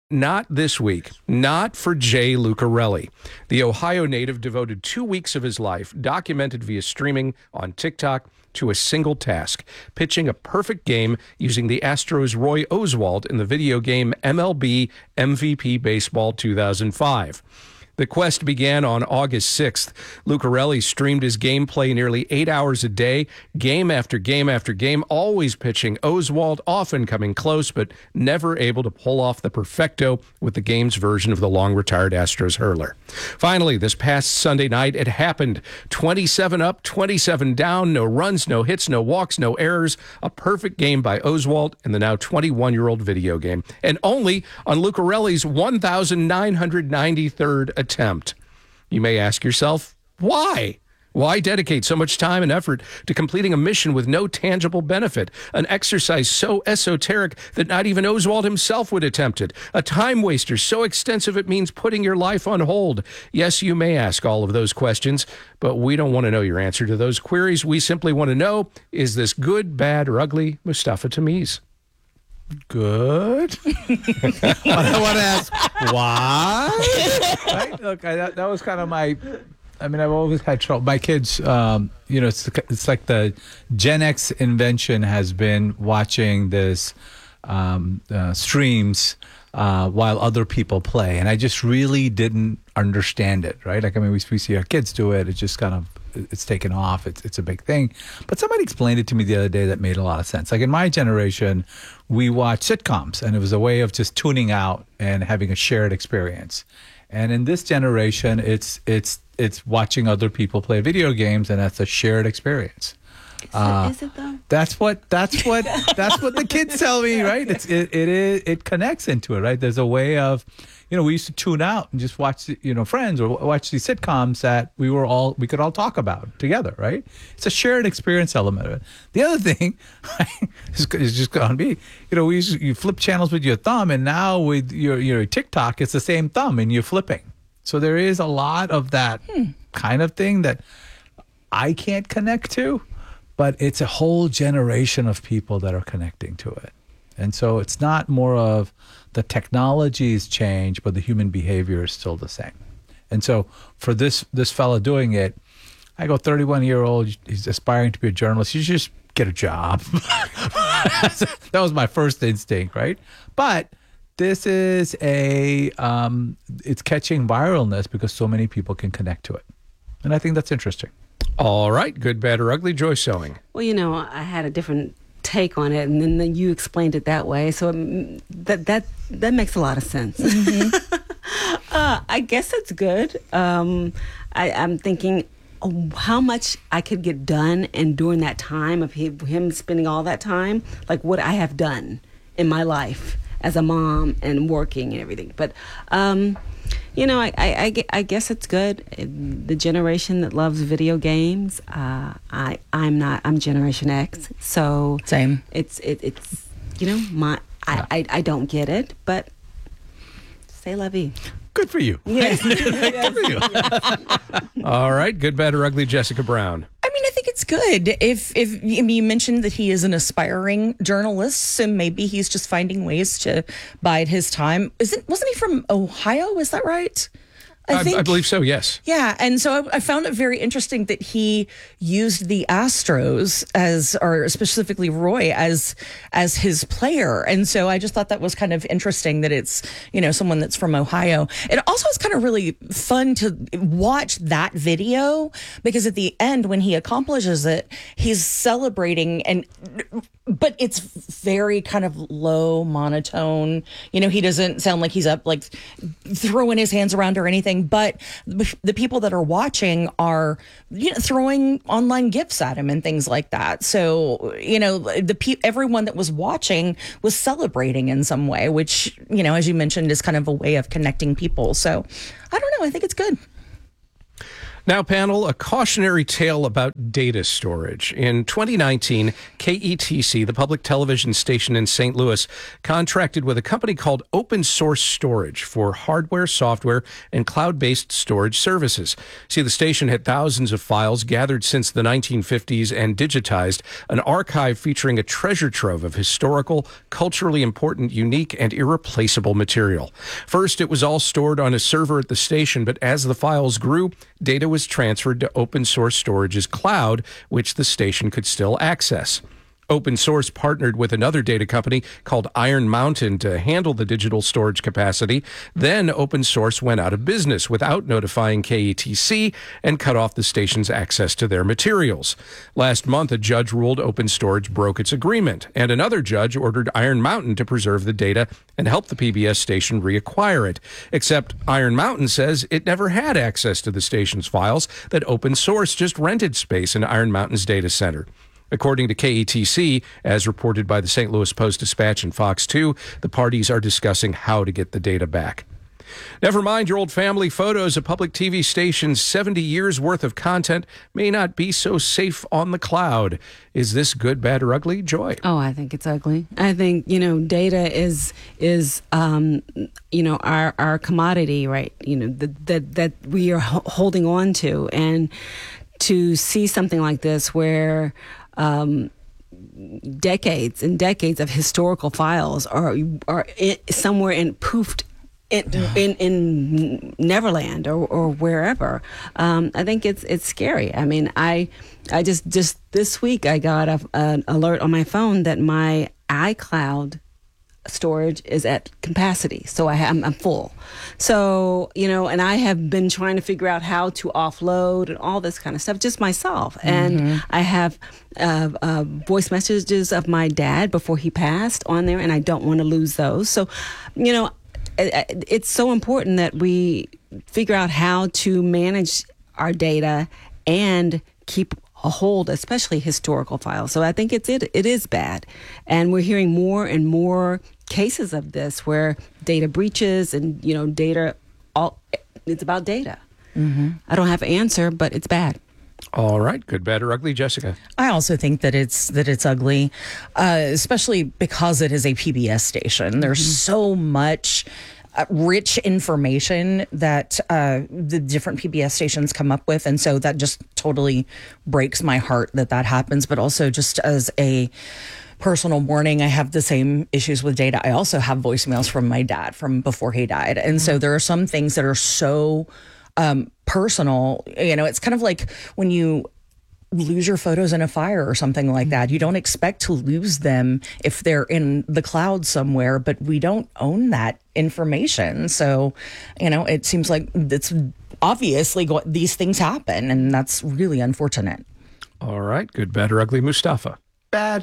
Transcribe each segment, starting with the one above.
Not this week. Not for Jay Lucarelli. The Ohio native devoted 2 weeks of his life, documented via streaming on TikTok, to a single task, pitching a perfect game using the Astros' Roy Oswalt in the video game MLB MVP Baseball 2005. The quest began on August 6th. Lucarelli streamed his gameplay nearly 8 hours a day, game after game after game, always pitching Oswalt, often coming close, but never able to pull off the perfecto with the game's version of the long-retired Astros hurler. Finally, this past Sunday night, it happened. 27 up, 27 down, no runs, no hits, no walks, no errors. A perfect game by Oswalt in the now 21-year-old video game, and only on Lucarelli's 1,993rd attempt. You may ask yourself, why? Why dedicate so much time and effort to completing a mission with no tangible benefit? An exercise so esoteric that not even Oswalt himself would attempt it. A time waster so extensive it means putting your life on hold. Yes, you may ask all of those questions, but we don't want to know your answer to those queries. We simply want to know, is this good, bad, or ugly Mustafa Tamiz? Good. I want to ask why. Right? Look, that was kind of my. I mean, I've always had trouble. My kids, it's like the Gen X invention has been watching this streams while other people play, and I just really didn't understand it. Right? Like, I mean, we see our kids do it. It's just kind of. It's taken off. It's a big thing. But somebody explained it to me the other day that made a lot of sense. Like in my generation, we watched sitcoms, and it was a way of just tuning out and having a shared experience. And in this generation, it's watching other people play video games, and that's a shared experience. Is it though? That's what the kids tell me, right? It connects into it, right? There's a way of, we used to tune out and just watch, Friends or watch these sitcoms that we could all talk about together, right? It's a shared experience element of it. The other thing is just going to be, you flip channels with your thumb, and now with your TikTok, it's the same thumb and you're flipping. So there is a lot of that kind of thing that I can't connect to. But it's a whole generation of people that are connecting to it. And so it's not more of the technologies change, but the human behavior is still the same. And so for this fella doing it, I go, 31-year-old, he's aspiring to be a journalist. You should just get a job. That was my first instinct, right? But this is it's catching viralness because so many people can connect to it. And I think that's interesting. All right. Good, bad, or ugly, Joy Sewing. Well, I had a different take on it, and then you explained it that way. So that makes a lot of sense. Mm-hmm. I guess it's good. I'm thinking how much I could get done, and during that time of him spending all that time, like what I have done in my life as a mom and working and everything. But I guess it's good. The generation that loves video games. I'm Generation X, so same. It's I don't get it, but c'est la vie. Good for you. Yes. Good for you. All right. Good, bad, or ugly, Jessica Brown. I mean, I think it's good. If you mentioned that he is an aspiring journalist, so maybe he's just finding ways to bide his time. Wasn't he from Ohio? Is that right? I believe so, yes. Yeah, and so I found it very interesting that he used the Astros or specifically Roy as his player. And so I just thought that was kind of interesting that it's, someone that's from Ohio. It also is kind of really fun to watch that video because at the end when he accomplishes it, he's celebrating but it's very kind of low monotone. He doesn't sound like he's up like throwing his hands around or anything, but the people that are watching are throwing online gifts at him and things like that. So, everyone that was watching was celebrating in some way, which, as you mentioned, is kind of a way of connecting people. So I don't know. I think it's good. Now, panel, a cautionary tale about data storage. In 2019, KETC, the public television station in St. Louis, contracted with a company called Open Source Storage for hardware, software, and cloud-based storage services. See, the station had thousands of files gathered since the 1950s and digitized, an archive featuring a treasure trove of historical, culturally important, unique, and irreplaceable material. First, it was all stored on a server at the station, but as the files grew, data was transferred to Open Source Storage's cloud, which the station could still access. Open Source partnered with another data company called Iron Mountain to handle the digital storage capacity. Then Open Source went out of business without notifying KETC and cut off the station's access to their materials. Last month, a judge ruled Open Storage broke its agreement, and another judge ordered Iron Mountain to preserve the data and help the PBS station reacquire it. Except Iron Mountain says it never had access to the station's files, that Open Source just rented space in Iron Mountain's data center. According to KETC, as reported by the St. Louis Post-Dispatch and Fox 2, the parties are discussing how to get the data back. Never mind your old family photos. A public TV station's 70 years worth of content may not be so safe on the cloud. Is this good, bad, or ugly? Joy? Oh, I think it's ugly. I think, data is our commodity, right? That we are holding on to. And to see something like this where decades and decades of historical files are somewhere poofed in Neverland or wherever. I think it's scary. I mean, I just this week I got an alert on my phone that my iCloud storage is at capacity, so I'm full. So and I have been trying to figure out how to offload and all this kind of stuff just myself. And I have voice messages of my dad before he passed on there, and I don't want to lose those. So it's so important that we figure out how to manage our data and keep a hold, especially historical files. So I think it is bad, and we're hearing more and more cases of this where data breaches and data. It's about data. I don't have an answer, but it's bad. All right, good, bad, or ugly, Jessica? I also think that it's ugly, especially because it is a PBS station. There's so much rich information that the different PBS stations come up with, and so that just totally breaks my heart that happens. But also, just as a personal warning, I have the same issues with data. I also have voicemails from my dad from before he died, and so there are some things that are so personal. It's kind of like when you lose your photos in a fire or something like that. You don't expect to lose them if they're in the cloud somewhere, but we don't own that information. So, it seems like it's obviously these things happen, and that's really unfortunate. All right, good, bad, or ugly, Mustafa? Bad.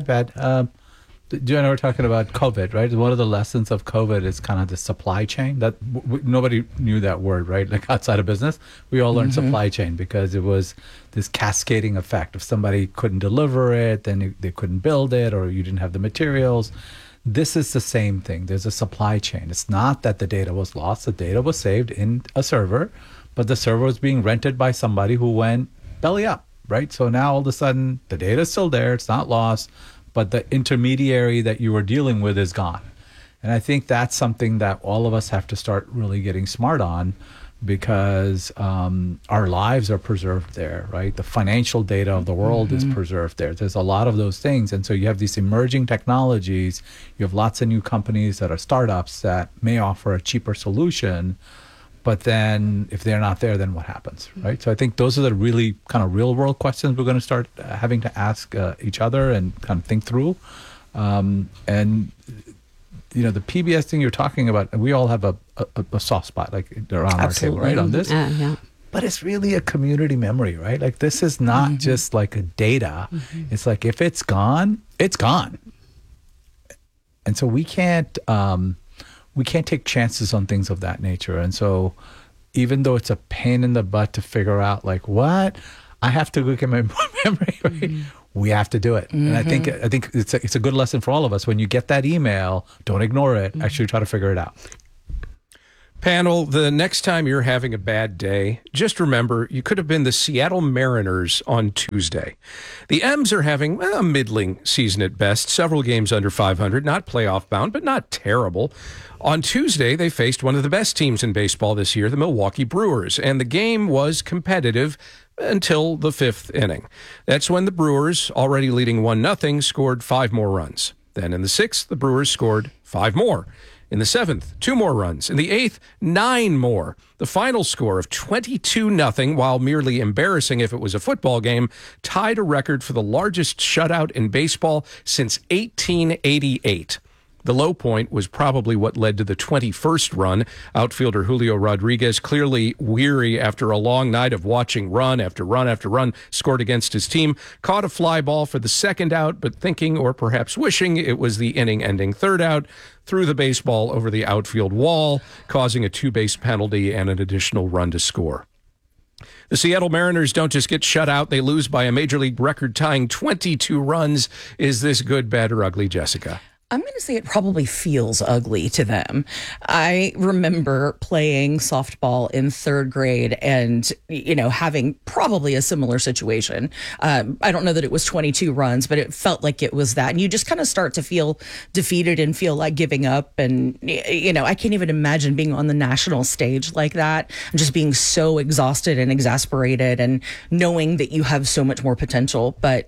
Jen, we're talking about COVID, right? One of the lessons of COVID is kind of the supply chain. That nobody knew that word, right? Like outside of business, we all learned supply chain because it was this cascading effect. If somebody couldn't deliver it, then they couldn't build it, or you didn't have the materials. This is the same thing. There's a supply chain. It's not that the data was lost. The data was saved in a server, but the server was being rented by somebody who went belly up, right? So now all of a sudden the data is still there. It's not lost, but the intermediary that you were dealing with is gone. And I think that's something that all of us have to start really getting smart on, because our lives are preserved there, right? The financial data of the world is preserved there. There's a lot of those things. And so you have these emerging technologies. You have lots of new companies that are startups that may offer a cheaper solution. But then if they're not there, then what happens, right? So I think those are the really kind of real world questions we're going to start having to ask each other and kind of think through. And the PBS thing you're talking about, we all have a soft spot like around our table, right, on this. Yeah. But it's really a community memory, right? Like this is not just like a data. It's like if it's gone, it's gone. And so we can't take chances on things of that nature. And so even though it's a pain in the butt to figure out like what, I have to look at my memory, right? We have to do it. And I think it's a good lesson for all of us. When you get that email, don't ignore it. Actually try to figure it out. Panel, the next time you're having a bad day, just remember you could have been the Seattle Mariners on Tuesday. The M's are having a middling season at best, several games under 500, not playoff bound, but not terrible. On Tuesday, they faced one of the best teams in baseball this year, the Milwaukee Brewers, and the game was competitive until the fifth inning. That's when the Brewers, already leading 1-0, scored 5 more runs. Then in the sixth, the Brewers scored 5 more. In the seventh, 2 more runs. In the eighth, 9 more. The final score of 22-0, while merely embarrassing if it was a football game, tied a record for the largest shutout in baseball since 1888. The low point was probably what led to the 21st run. Outfielder Julio Rodriguez, clearly weary after a long night of watching run after run after run scored against his team, caught a fly ball for the second out, but thinking or perhaps wishing it was the inning-ending third out, threw the baseball over the outfield wall, causing a 2-base penalty and an additional run to score. The Seattle Mariners don't just get shut out, they lose by a Major League record-tying 22 runs. Is this good, bad, or ugly, Jessica? I'm going to say it probably feels ugly to them. I remember playing softball in 3rd grade and, having probably a similar situation. I don't know that it was 22 runs, but it felt like it was that. And you just kind of start to feel defeated and feel like giving up. And, I can't even imagine being on the national stage like that and just being so exhausted and exasperated and knowing that you have so much more potential. But,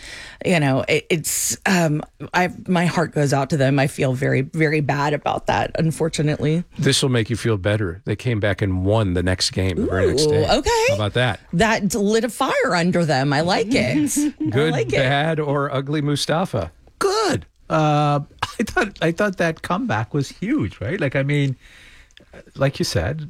my heart goes out to them. I feel very, very bad about that, unfortunately. This will make you feel better. They came back and won the next game, the very next day. Okay. How about that? That lit a fire under them. I like it. Good, bad, or ugly, Mustafa? Good. I thought that comeback was huge, right? Like you said,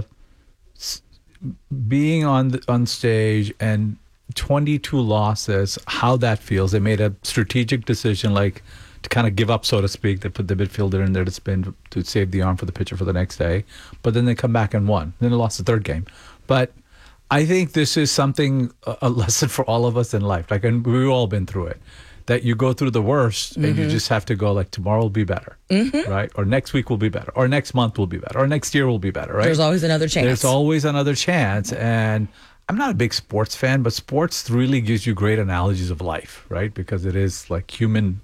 being on stage and 22 losses, how that feels. They made a strategic decision, to kind of give up, so to speak. They put the midfielder in there to spin to save the arm for the pitcher for the next day. But then they come back and won. Then they lost the 3rd game. But I think this is something, a lesson for all of us in life. And we've all been through it. That you go through the worst and you just have to go tomorrow will be better, right? Or next week will be better. Or next month will be better. Or next year will be better, right? There's always another chance. There's always another chance. And I'm not a big sports fan, but sports really gives you great analogies of life, right? Because it is human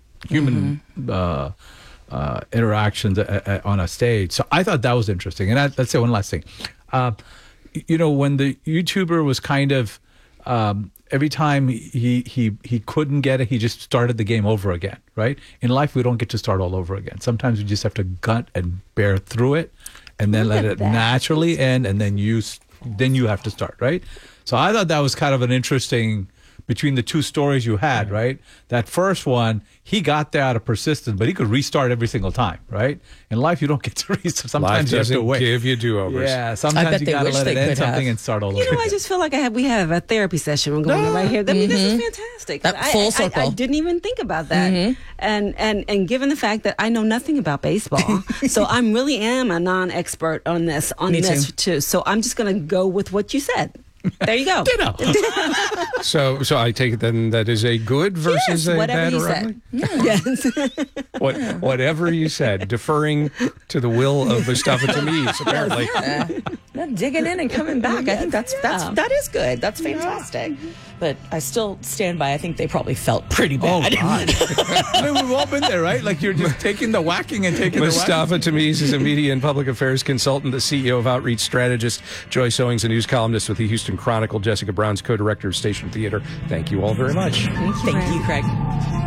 interactions on a stage. So I thought that was interesting. And let's say one last thing. When the YouTuber was kind of every time he couldn't get it, he just started the game over again, right? In life, we don't get to start all over again. Sometimes we just have to gut and bear through it, and then let it naturally end, and then you have to start, right? So I thought that was kind of an interesting, between the two stories you had, right? That first one, he got there out of persistence, but he could restart every single time, right? In life, you don't get to restart. Sometimes you have to wait. Give you do-overs. Yeah, sometimes you got to let it end something and start all over. I just feel like we have a therapy session going on right here. I mean, this is fantastic. Full circle. I didn't even think about that. And given the fact that I know nothing about baseball, so I really am a non-expert on this too. So I'm just going to go with what you said. There you go. So I take it then that is a good versus a bad or ugly? Yes. Whatever you said, deferring to the will of Mustafa Tamiz, apparently. Digging in and coming back. I think that is good. That's fantastic. But I still stand by, I think they probably felt pretty bad. Oh, God. I mean, we've all been there, right? You're just taking the whacking and taking Mustafa Tamiz is a media and public affairs consultant, the CEO of Outreach Strategist. Joyce Owings, a news columnist with the Houston Chronicle. Jessica Brown's co-director of Station Theater. Thank you all very much. Thank you, Craig.